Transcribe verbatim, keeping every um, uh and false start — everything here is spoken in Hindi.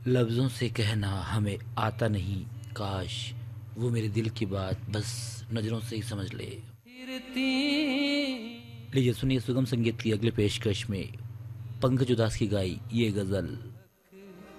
लफ्ज़ों से कहना हमें आता नहीं, काश वो मेरे दिल की बात बस नज़रों से ही समझ ले। लीजिए सुनिए सुगम संगीत की अगली पेशकश में पंकज उदास की गाई ये गज़ल।